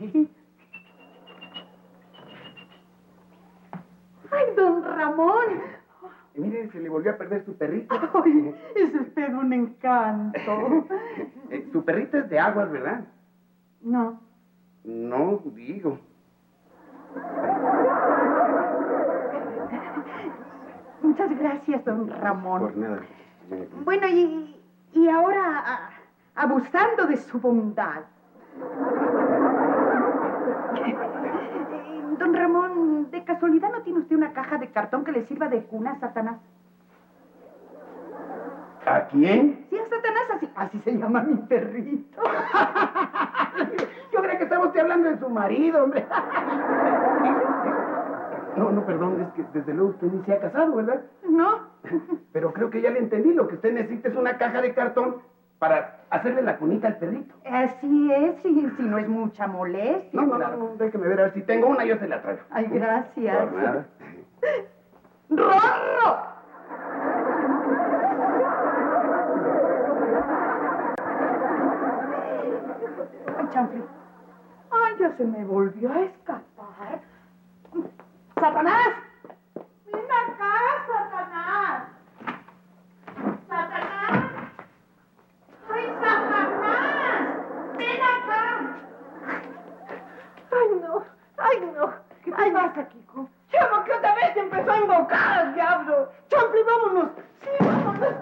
Sí. ¡Ay, don Ramón! Mire, se le volvió a perder su perrito. ¡Ay, es usted un encanto! Su perrito es de aguas, ¿verdad? No. No, digo. Muchas gracias, don Ramón. Por nada. Bueno, y ahora, abusando de su bondad. Don Ramón, ¿de casualidad no tiene usted una caja de cartón que le sirva de cuna a Satanás? ¿A quién? Sí, a Satanás, así se llama mi perrito. Yo creo que estaba usted hablando de su marido, hombre. No, perdón, es que desde luego usted ni se ha casado, ¿verdad? No. Pero creo que ya le entendí. Lo que usted necesita es una caja de cartón para hacerle la cunita al perrito. Así es, si no es mucha molestia. No, déjeme ver, a ver si tengo una, yo se la traigo. Ay, gracias. Por nada. ¡Rorro! Ay, chanfle. Ay, ya se me volvió a escapar. ¡Satanás! ¡Ven acá, Satanás! ¡Satanás! ¡Ay, Satanás! ¡Ven acá! ¡Ay, no! ¿Qué te pasa, Kiko? ¡Chamo, que otra vez empezó a invocar al diablo! ¡Chanfle, vámonos! ¡Sí, vámonos!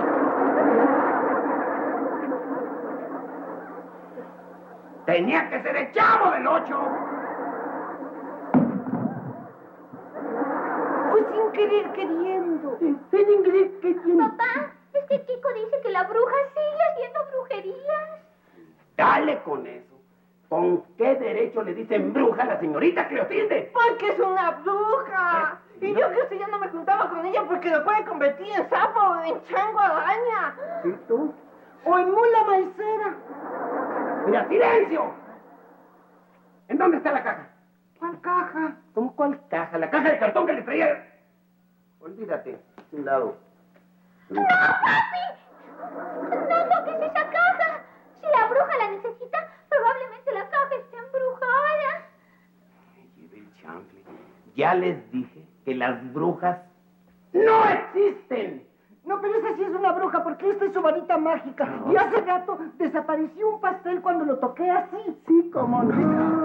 ¡Tenía que ser el Chavo del 8! Pues sin querer queriendo. Papá, es que Kiko dice que la bruja sigue haciendo brujerías. Dale con eso. ¿Con qué derecho le dicen bruja a la señorita Cleotilde? Porque es una bruja. Y yo que usted ya no me juntaba con ella porque lo puede convertir en sapo o en chango araña. ¿Y tú? O en mula maicera. ¡Mira, silencio! ¿En dónde está la caja? ¿Cuál caja? ¿Cómo cuál caja? La caja de cartón que le traía. Olvídate, a un lado. ¡No, papi! ¡No toques esa caja! Si la bruja la necesita, probablemente la caja esté embrujada. Lleve el chanfle. Ya les dije que las brujas no existen. No, pero esa sí es una bruja porque esta es su varita mágica. Y hace rato desapareció un pastel cuando lo toqué así. Sí, cómo no.